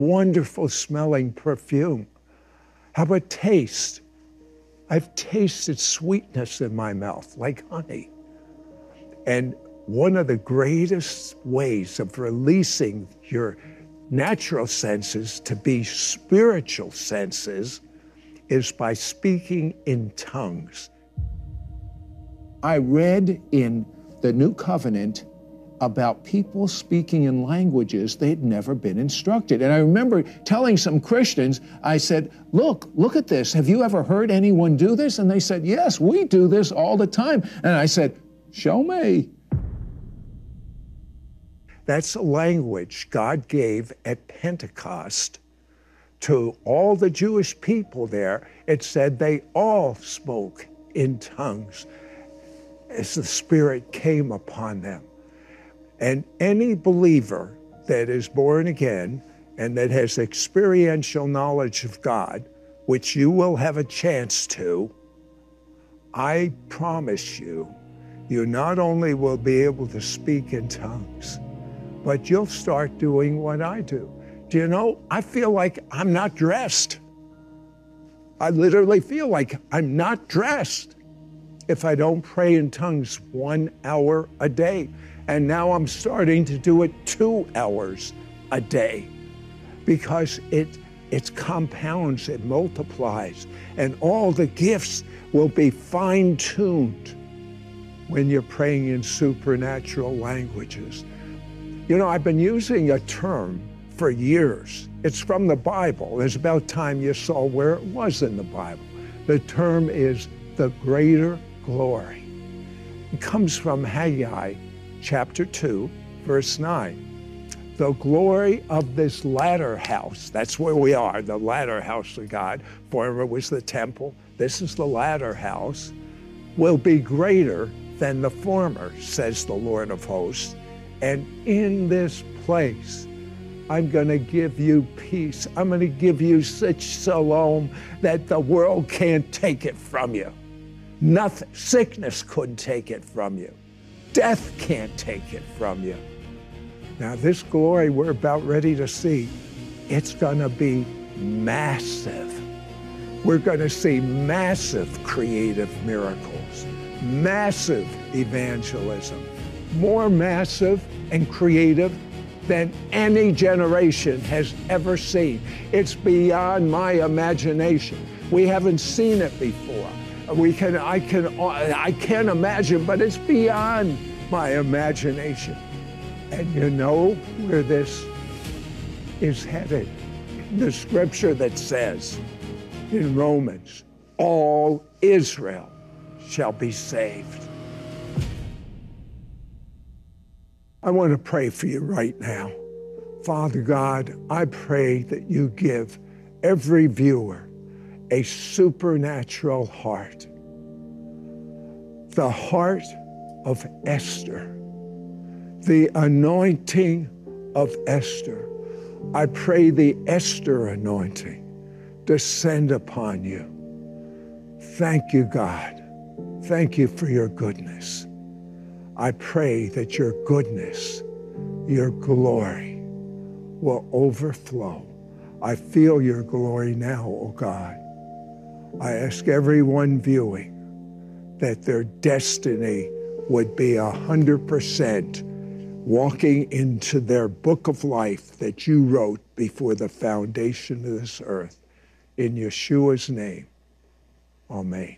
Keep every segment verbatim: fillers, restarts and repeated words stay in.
wonderful smelling perfume. How about taste? I've tasted sweetness in my mouth, like honey. And one of the greatest ways of releasing your natural senses to be spiritual senses is by speaking in tongues. I read in the New Covenant about people speaking in languages they'd never been instructed. And I remember telling some Christians, I said, look, look at this. Have you ever heard anyone do this? And they said, yes, we do this all the time. And I said, show me. That's a language God gave at Pentecost to all the Jewish people there. It said they all spoke in tongues as the Spirit came upon them. And any believer that is born again and that has experiential knowledge of God, which you will have a chance to, I promise you, you not only will be able to speak in tongues, but you'll start doing what I do. Do you know, I feel like I'm not dressed. I literally feel like I'm not dressed if I don't pray in tongues one hour a day. And now I'm starting to do it two hours a day because it, it compounds, it multiplies, and all the gifts will be fine-tuned when you're praying in supernatural languages. You know, I've been using a term for years. It's from the Bible. It's about time you saw where it was in the Bible. The term is the greater glory. It comes from Haggai chapter two, verse nine. The glory of this latter house, that's where we are, the latter house of God. Former was the temple. This is the latter house, will be greater than the former, says the Lord of hosts. And in this place, I'm going to give you peace. I'm going to give you such shalom that the world can't take it from you. Nothing, sickness couldn't take it from you. Death can't take it from you. Now, this glory we're about ready to see, it's going to be massive. We're going to see massive creative miracles, massive evangelism, more massive and creative than any generation has ever seen. It's beyond my imagination. We haven't seen it before. We can, I can, I can't imagine, but it's beyond my imagination. And you know where this is headed? The scripture that says in Romans, all Israel shall be saved. I want to pray for you right now. Father God, I pray that you give every viewer a supernatural heart. The heart of Esther, the anointing of Esther. I pray the Esther anointing descend upon you. Thank you, God. Thank you for your goodness. I pray that your goodness, your glory will overflow. I feel your glory now, oh God. I ask everyone viewing that their destiny would be a hundred percent walking into their book of life that you wrote before the foundation of this earth. In Yeshua's name, amen.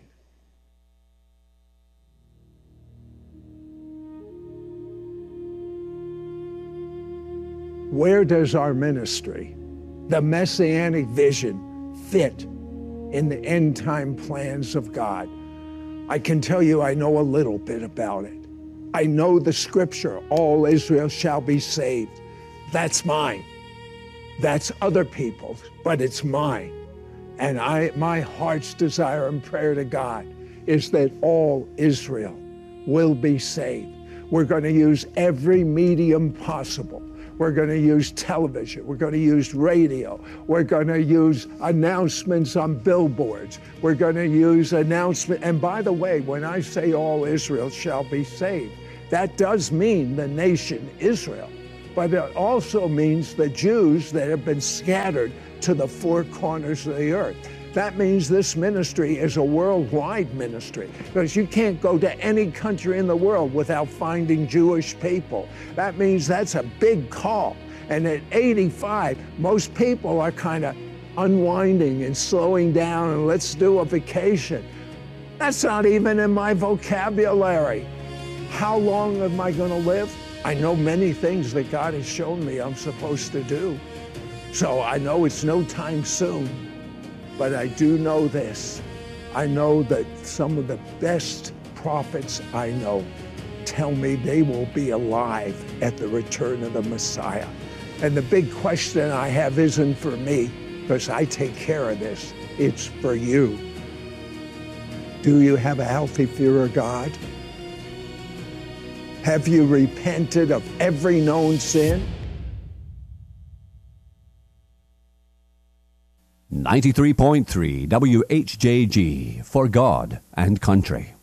Where does our ministry, the Messianic vision, fit in the end time plans of God? I can tell you I know a little bit about it. I know the scripture, all Israel shall be saved. That's mine. That's other people's, but it's mine. And I, my heart's desire and prayer to God is that all Israel will be saved. We're going to use every medium possible. We're going to use television. We're going to use radio. We're going to use announcements on billboards. We're going to use announcement. And by the way, when I say all Israel shall be saved, that does mean the nation Israel. but it also means the Jews that have been scattered to the four corners of the earth. That means this ministry is a worldwide ministry, because you can't go to any country in the world without finding Jewish people. That means that's a big call. And at eighty-five, most people are kind of unwinding and slowing down and let's do a vacation. That's not even in my vocabulary. How long am I going to live? I know many things that God has shown me I'm supposed to do. So I know it's no time soon. But I do know this. I know that some of the best prophets I know tell me they will be alive at the return of the Messiah. And the big question I have isn't for me, because I take care of this. It's for you. Do you have a healthy fear of God? Have you repented of every known sin? ninety-three point three W H J G, for God and country.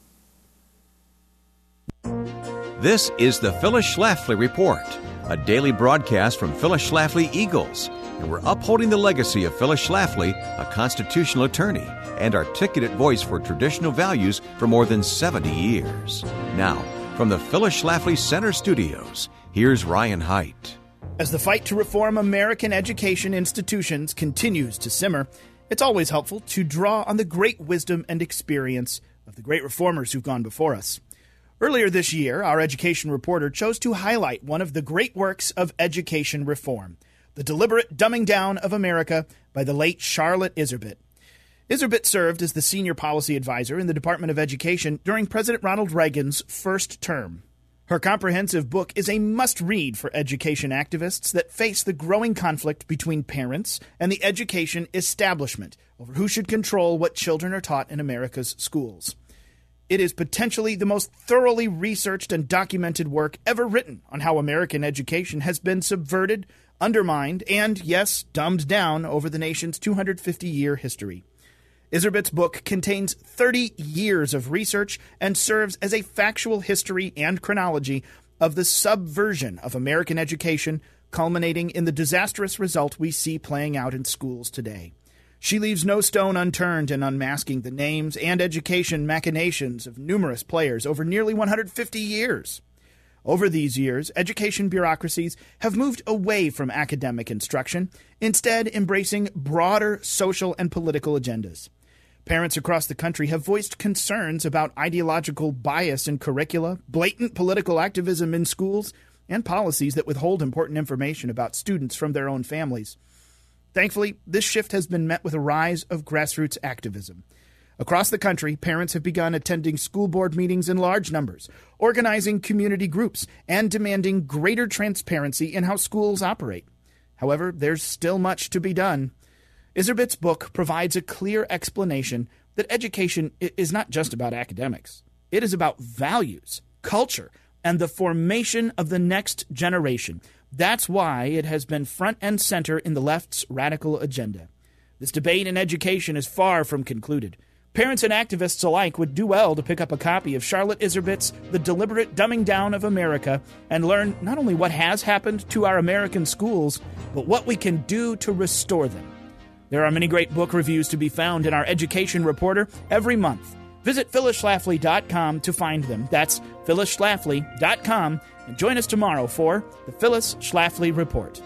This is the Phyllis Schlafly Report, a daily broadcast from Phyllis Schlafly Eagles, and we're upholding the legacy of Phyllis Schlafly, a constitutional attorney and articulate voice for traditional values for more than seventy years. Now, from the Phyllis Schlafly Center Studios, here's Ryan Haidt. As the fight to reform American education institutions continues to simmer, it's always helpful to draw on the great wisdom and experience of the great reformers who've gone before us. Earlier this year, our education reporter chose to highlight one of the great works of education reform, The Deliberate Dumbing Down of America by the late Charlotte Iserbyt. Iserbyt served as the senior policy advisor in the Department of Education during President Ronald Reagan's first term. Her comprehensive book is a must-read for education activists that face the growing conflict between parents and the education establishment over who should control what children are taught in America's schools. It is potentially the most thoroughly researched and documented work ever written on how American education has been subverted, undermined, and, yes, dumbed down over the nation's two hundred fifty year history. Iserbyt's book contains thirty years of research and serves as a factual history and chronology of the subversion of American education, culminating in the disastrous result we see playing out in schools today. She leaves no stone unturned in unmasking the names and education machinations of numerous players over nearly one hundred fifty years. Over these years, education bureaucracies have moved away from academic instruction, instead embracing broader social and political agendas. Parents across the country have voiced concerns about ideological bias in curricula, blatant political activism in schools, and policies that withhold important information about students from their own families. Thankfully, this shift has been met with a rise of grassroots activism. Across the country, parents have begun attending school board meetings in large numbers, organizing community groups, and demanding greater transparency in how schools operate. However, there's still much to be done. Iserbyt's book provides a clear explanation that education is not just about academics. It is about values, culture, and the formation of the next generation. That's why it has been front and center in the left's radical agenda. This debate in education is far from concluded. Parents and activists alike would do well to pick up a copy of Charlotte Iserbyt's The Deliberate Dumbing Down of America and learn not only what has happened to our American schools, but what we can do to restore them. There are many great book reviews to be found in our Education Reporter every month. Visit Phyllis Schlafly dot com to find them. That's Phyllis Schlafly dot com. And join us tomorrow for the Phyllis Schlafly Report.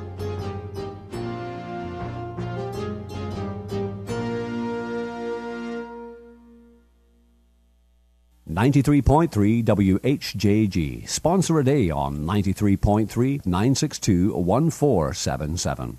ninety-three point three W H J G. Sponsor a day on ninety-three point three, nine six two, one four seven seven.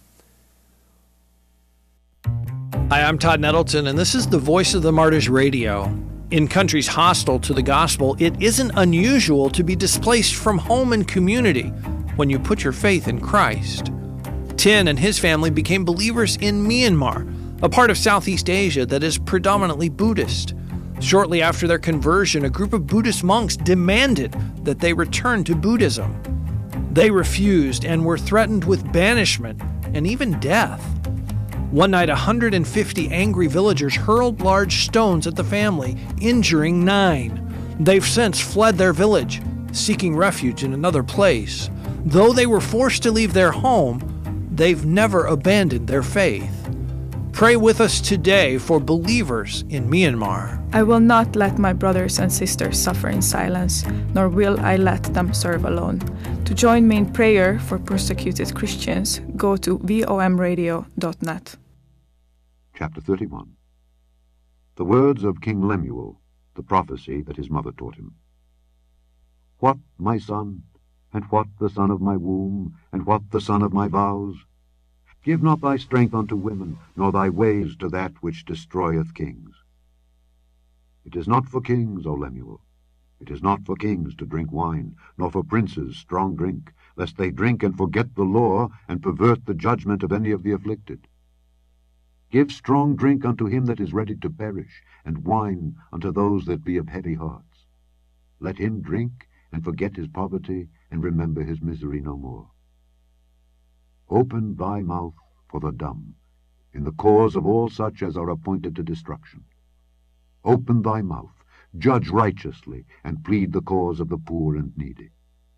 Hi, I'm Todd Nettleton, and this is the Voice of the Martyrs Radio. In countries hostile to the gospel, it isn't unusual to be displaced from home and community when you put your faith in Christ. Tin and his family became believers in Myanmar, a part of Southeast Asia that is predominantly Buddhist. Shortly after their conversion, a group of Buddhist monks demanded that they return to Buddhism. They refused and were threatened with banishment and even death. One night, one hundred fifty angry villagers hurled large stones at the family, injuring nine. They've since fled their village, seeking refuge in another place. though they were forced to leave their home, they've never abandoned their faith. Pray with us today for believers in Myanmar. I will not let my brothers and sisters suffer in silence, nor will I let them serve alone. To join me in prayer for persecuted Christians, go to v o m radio dot net. Chapter thirty-one. The words of King Lemuel, the prophecy that his mother taught him. What, my son, and what the son of my womb, and what the son of my vows? Give not thy strength unto women, nor thy ways to that which destroyeth kings. It is not for kings, O Lemuel, it is not for kings to drink wine, nor for princes strong drink, lest they drink and forget the law, and pervert the judgment of any of the afflicted. Give strong drink unto him that is ready to perish, and wine unto those that be of heavy hearts. Let him drink, and forget his poverty, and remember his misery no more. Open thy mouth for the dumb, in the cause of all such as are appointed to destruction. Open thy mouth, judge righteously, and plead the cause of the poor and needy.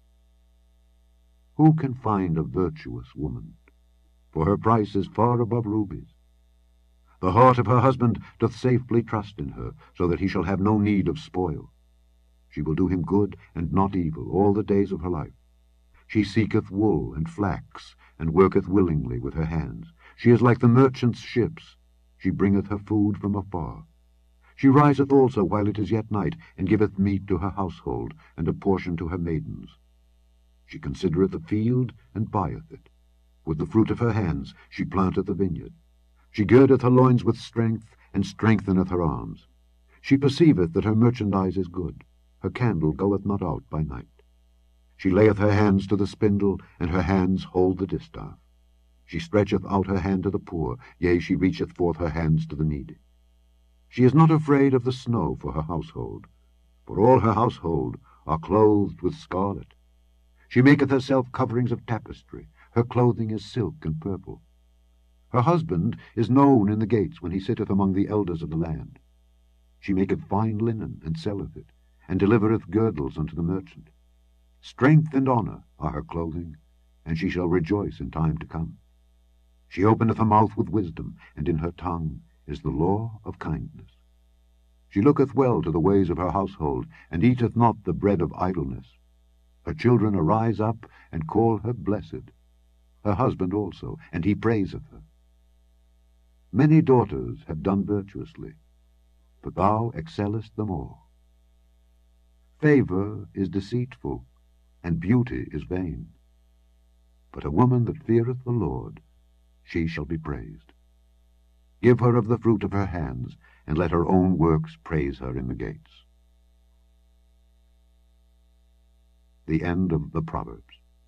Who can find a virtuous woman? For her price is far above rubies. The heart of her husband doth safely trust in her, so that he shall have no need of spoil. She will do him good and not evil all the days of her life. She seeketh wool and flax, and worketh willingly with her hands. She is like the merchant's ships. She bringeth her food from afar. She riseth also while it is yet night, and giveth meat to her household, and a portion to her maidens. She considereth the field, and buyeth it. With the fruit of her hands she planteth a vineyard. She girdeth her loins with strength, and strengtheneth her arms. She perceiveth that her merchandise is good. Her candle goeth not out by night. She layeth her hands to the spindle, and her hands hold the distaff. She stretcheth out her hand to the poor, yea, she reacheth forth her hands to the needy. She is not afraid of the snow for her household, for all her household are clothed with scarlet. She maketh herself coverings of tapestry, her clothing is silk and purple. Her husband is known in the gates when he sitteth among the elders of the land. She maketh fine linen, and selleth it, and delivereth girdles unto the merchant. Strength and honour are her clothing, and she shall rejoice in time to come. She openeth her mouth with wisdom, and in her tongue is the law of kindness. She looketh well to the ways of her household, and eateth not the bread of idleness. Her children arise up, and call her blessed. Her husband also, and he praiseth her. Many daughters have done virtuously, but thou excellest them all. Favour is deceitful, and beauty is vain. But a woman that feareth the Lord, she shall be praised. Give her of the fruit of her hands, and let her own works praise her in the gates. The end of the Proverbs.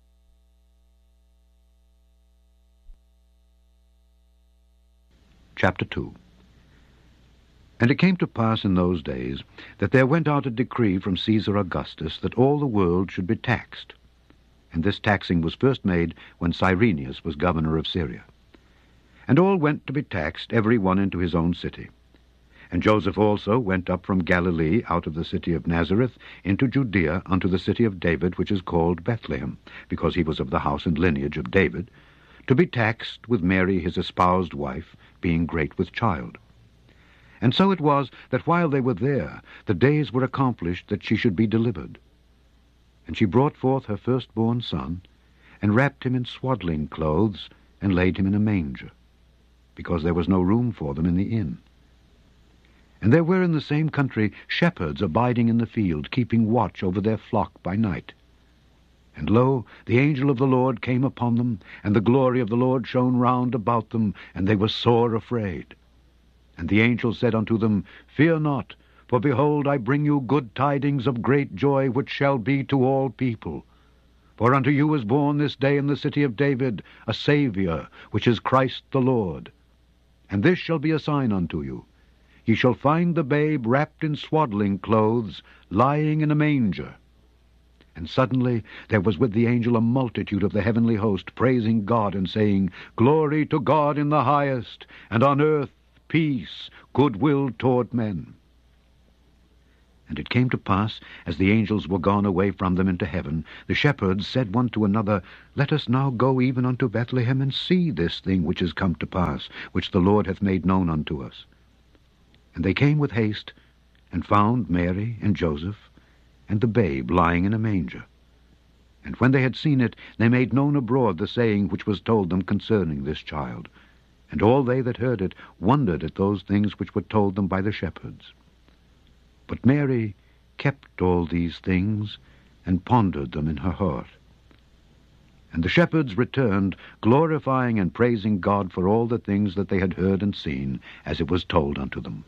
Chapter two. And it came to pass in those days that there went out a decree from Caesar Augustus that all the world should be taxed. And this taxing was first made when Cyrenius was governor of Syria. And all went to be taxed, every one into his own city. And Joseph also went up from Galilee out of the city of Nazareth into Judea unto the city of David, which is called Bethlehem, because he was of the house and lineage of David, to be taxed with Mary his espoused wife, being great with child. And so it was that while they were there, the days were accomplished that she should be delivered. And she brought forth her firstborn son, and wrapped him in swaddling clothes, and laid him in a manger, because there was no room for them in the inn. And there were in the same country shepherds abiding in the field, keeping watch over their flock by night. And lo, the angel of the Lord came upon them, and the glory of the Lord shone round about them, and they were sore afraid. And the angel said unto them, Fear not, for behold, I bring you good tidings of great joy, which shall be to all people. For unto you is born this day in the city of David a Saviour, which is Christ the Lord. And this shall be a sign unto you. Ye shall find the babe wrapped in swaddling clothes, lying in a manger. And suddenly there was with the angel a multitude of the heavenly host, praising God, and saying, Glory to God in the highest, and on earth peace, goodwill toward men. And it came to pass, as the angels were gone away from them into heaven, the shepherds said one to another, Let us now go even unto Bethlehem, and see this thing which is come to pass, which the Lord hath made known unto us. And they came with haste, and found Mary and Joseph, and the babe lying in a manger. And when they had seen it, they made known abroad the saying which was told them concerning this child. And all they that heard it wondered at those things which were told them by the shepherds. But Mary kept all these things, and pondered them in her heart. And the shepherds returned, glorifying and praising God for all the things that they had heard and seen, as it was told unto them.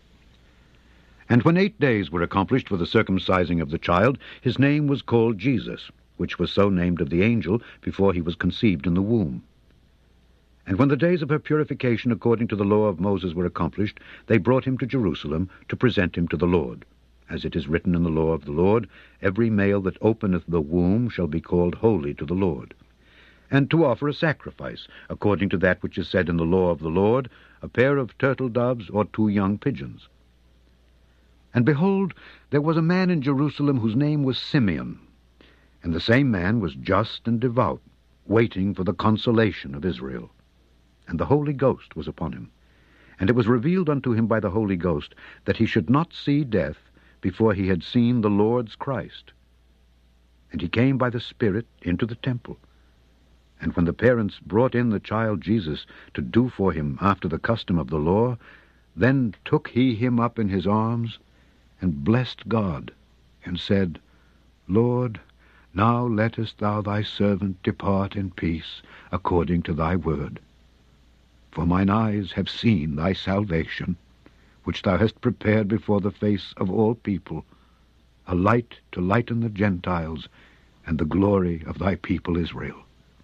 And when eight days were accomplished for the circumcising of the child, his name was called Jesus, which was so named of the angel before he was conceived in the womb. And when the days of her purification according to the law of Moses were accomplished, they brought him to Jerusalem to present him to the Lord. As it is written in the law of the Lord, Every male that openeth the womb shall be called holy to the Lord. And to offer a sacrifice, according to that which is said in the law of the Lord, a pair of turtle doves or two young pigeons. And behold, there was a man in Jerusalem whose name was Simeon. And the same man was just and devout, waiting for the consolation of Israel. And the Holy Ghost was upon him. And it was revealed unto him by the Holy Ghost that he should not see death before he had seen the Lord's Christ. And he came by the Spirit into the temple. And when the parents brought in the child Jesus to do for him after the custom of the law, then took he him up in his arms, and blessed God, and said, Lord, now lettest thou thy servant depart in peace, according to thy word. For mine eyes have seen thy salvation, which thou hast prepared before the face of all people, a light to lighten the Gentiles, and the glory of thy people Israel.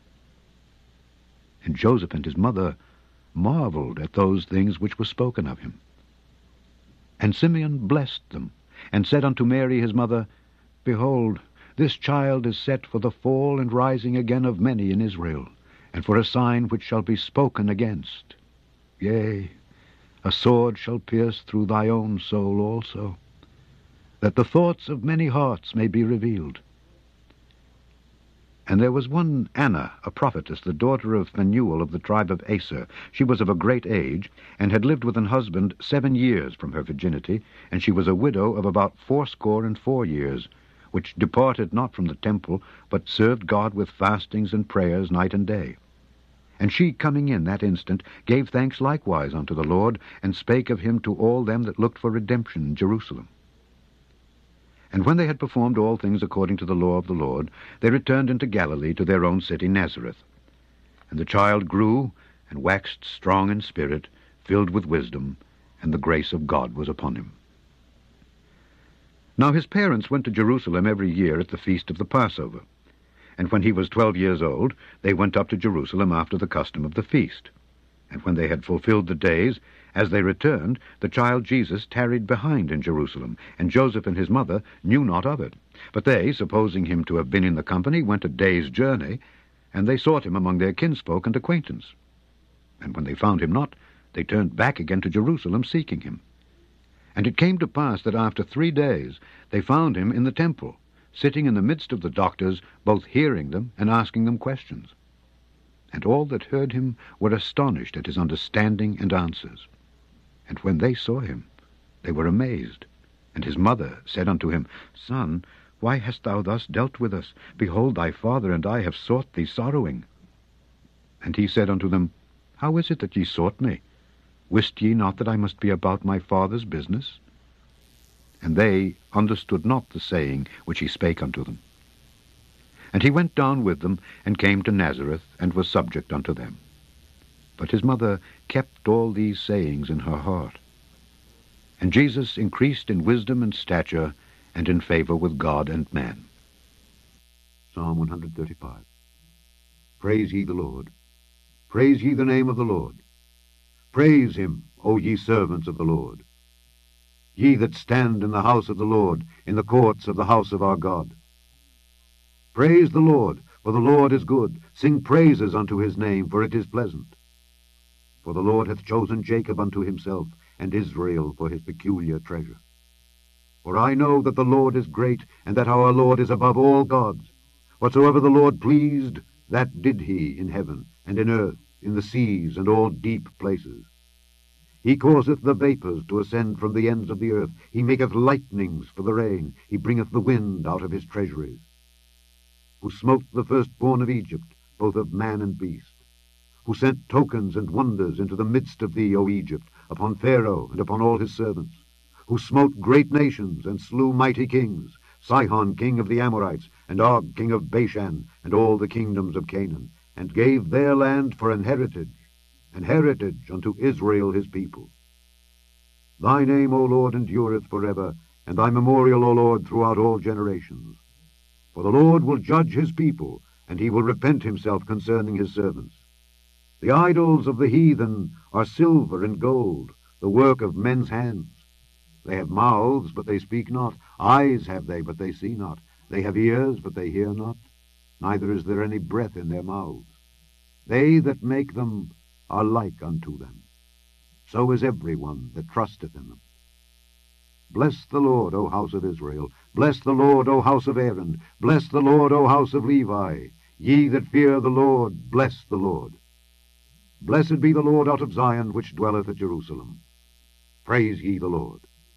And Joseph and his mother marveled at those things which were spoken of him. And Simeon blessed them, and said unto Mary his mother, Behold, this child is set for the fall and rising again of many in Israel, and for a sign which shall be spoken against. Yea, a sword shall pierce through thy own soul also, that the thoughts of many hearts may be revealed. And there was one Anna, a prophetess, the daughter of Phanuel of the tribe of Aser. She was of a great age, and had lived with an husband seven years from her virginity, and she was a widow of about fourscore and four years, which departed not from the temple, but served God with fastings and prayers night and day. And she, coming in that instant, gave thanks likewise unto the Lord, and spake of him to all them that looked for redemption in Jerusalem. And when they had performed all things according to the law of the Lord, they returned into Galilee to their own city Nazareth. And the child grew, and waxed strong in spirit, filled with wisdom, and the grace of God was upon him. Now his parents went to Jerusalem every year at the feast of the Passover. And when he was twelve years old, they went up to Jerusalem after the custom of the feast. And when they had fulfilled the days, as they returned, the child Jesus tarried behind in Jerusalem, and Joseph and his mother knew not of it. But they, supposing him to have been in the company, went a day's journey, and they sought him among their kinsfolk and acquaintance. And when they found him not, they turned back again to Jerusalem, seeking him. And it came to pass that after three days they found him in the temple, sitting in the midst of the doctors, both hearing them and asking them questions. And all that heard him were astonished at his understanding and answers. And when they saw him, they were amazed. And his mother said unto him, Son, why hast thou thus dealt with us? Behold, thy father and I have sought thee sorrowing. And he said unto them, How is it that ye sought me? Wist ye not that I must be about my father's business? And they understood not the saying which he spake unto them. And he went down with them, and came to Nazareth, and was subject unto them. But his mother kept all these sayings in her heart. And Jesus increased in wisdom and stature, and in favor with God and man. Psalm one hundred thirty-five. Praise ye the Lord. Praise ye the name of the Lord. Praise him, O ye servants of the Lord. Ye that stand in the house of the Lord, in the courts of the house of our God. Praise the Lord, for the Lord is good. Sing praises unto his name, for it is pleasant. For the Lord hath chosen Jacob unto himself, and Israel for his peculiar treasure. For I know that the Lord is great, and that our Lord is above all gods. Whatsoever the Lord pleased, that did he in heaven, and in earth, in the seas, and all deep places. He causeth the vapours to ascend from the ends of the earth. He maketh lightnings for the rain. He bringeth the wind out of his treasuries. Who smote the firstborn of Egypt, both of man and beast. Who sent tokens and wonders into the midst of thee, O Egypt, upon Pharaoh and upon all his servants. Who smote great nations and slew mighty kings, Sihon king of the Amorites, and Og king of Bashan, and all the kingdoms of Canaan, and gave their land for an heritage, an heritage unto Israel his people. Thy name, O Lord, endureth forever, and thy memorial, O Lord, throughout all generations. For the Lord will judge his people, and he will repent himself concerning his servants. The idols of the heathen are silver and gold, the work of men's hands. They have mouths, but they speak not. Eyes have they, but they see not. They have ears, but they hear not. Neither is there any breath in their mouths. They that make them are like unto them. So is every one that trusteth in them. Bless the Lord, O house of Israel. Bless the Lord, O house of Aaron. Bless the Lord, O house of Levi. Ye that fear the Lord, bless the Lord. Blessed be the Lord out of Zion, which dwelleth at Jerusalem. Praise ye the Lord.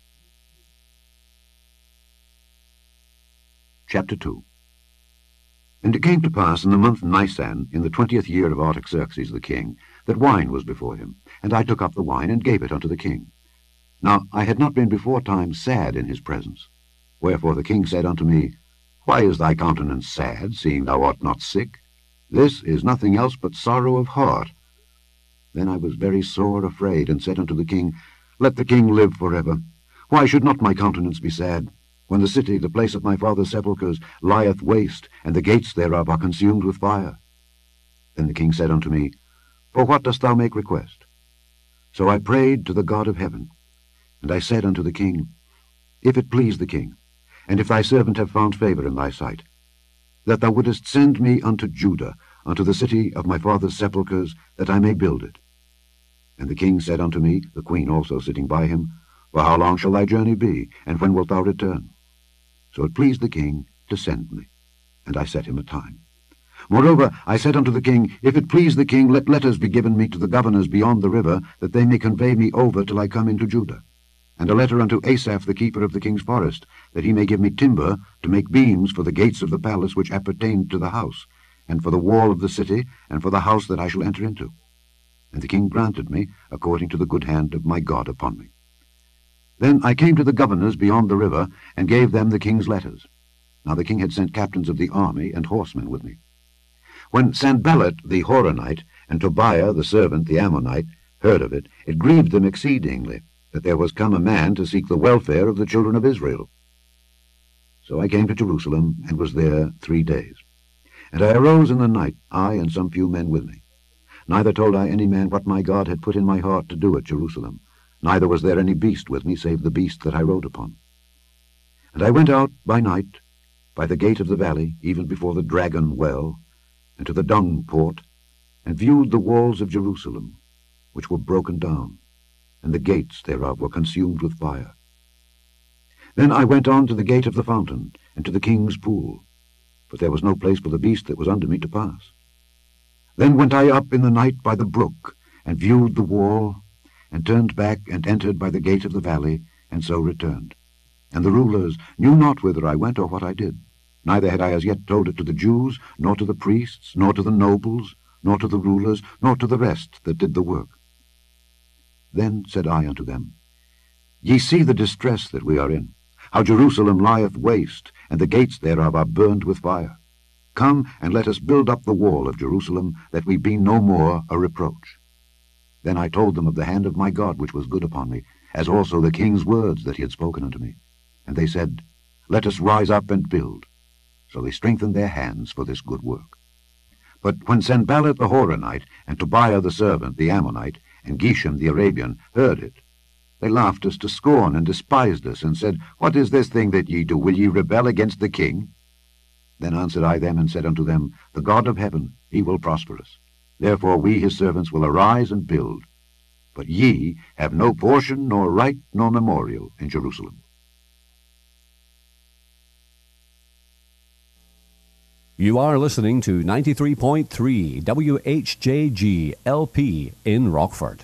Chapter two. And it came to pass in the month Nisan, in the twentieth year of Artaxerxes the king, that wine was before him. And I took up the wine, and gave it unto the king. Now I had not been before time sad in his presence. Wherefore the king said unto me, Why is thy countenance sad, seeing thou art not sick? This is nothing else but sorrow of heart. Then I was very sore afraid, and said unto the king, Let the king live forever. Why should not my countenance be sad, when the city, the place of my father's sepulchres, lieth waste, and the gates thereof are consumed with fire? Then the king said unto me, For what dost thou make request? So I prayed to the God of heaven. And I said unto the king, If it please the king, and if thy servant have found favour in thy sight, that thou wouldest send me unto Judah, unto the city of my father's sepulchres, that I may build it. And the king said unto me, the queen also sitting by him, For how long shall thy journey be, and when wilt thou return? So it pleased the king to send me, and I set him a time. Moreover, I said unto the king, If it please the king, let letters be given me to the governors beyond the river, that they may convey me over till I come into Judah. And a letter unto Asaph the keeper of the king's forest, that he may give me timber to make beams for the gates of the palace which appertained to the house, and for the wall of the city, and for the house that I shall enter into. And the king granted me, according to the good hand of my God upon me. Then I came to the governors beyond the river, and gave them the king's letters. Now the king had sent captains of the army and horsemen with me. When Sanballat the Horonite, and Tobiah the servant the Ammonite, heard of it, it grieved them exceedingly, that there was come a man to seek the welfare of the children of Israel. So I came to Jerusalem, and was there three days. And I arose in the night, I and some few men with me. Neither told I any man what my God had put in my heart to do at Jerusalem, neither was there any beast with me, save the beast that I rode upon. And I went out by night, by the gate of the valley, even before the dragon well, and to the dung port, and viewed the walls of Jerusalem, which were broken down, and the gates thereof were consumed with fire. Then I went on to the gate of the fountain, and to the king's pool, but there was no place for the beast that was under me to pass. Then went I up in the night by the brook, and viewed the wall, and turned back, and entered by the gate of the valley, and so returned. And the rulers knew not whither I went or what I did. Neither had I as yet told it to the Jews, nor to the priests, nor to the nobles, nor to the rulers, nor to the rest that did the work. Then said I unto them, Ye see the distress that we are in, how Jerusalem lieth waste, and the gates thereof are burned with fire. Come, and let us build up the wall of Jerusalem, that we be no more a reproach. Then I told them of the hand of my God which was good upon me, as also the king's words that he had spoken unto me. And they said, Let us rise up and build. So they strengthened their hands for this good work. But when Sanballat the Horonite, and Tobiah the servant, the Ammonite, and Geshem the Arabian, heard it, they laughed us to scorn, and despised us, and said, What is this thing that ye do? Will ye rebel against the king? Then answered I them, and said unto them, The God of heaven, he will prosper us. Therefore we his servants will arise and build. But ye have no portion, nor right, nor memorial in Jerusalem. You are listening to ninety-three point three W H J G L P in Rockford.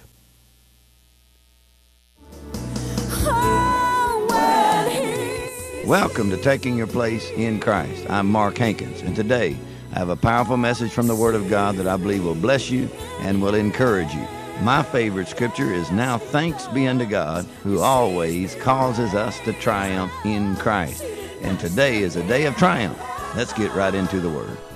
Welcome to Taking Your Place in Christ. I'm Mark Hankins, and today I have a powerful message from the Word of God that I believe will bless you and will encourage you. My favorite scripture is, "Now thanks be unto God, who always causes us to triumph in Christ." And today is a day of triumph. Let's get right into the Word.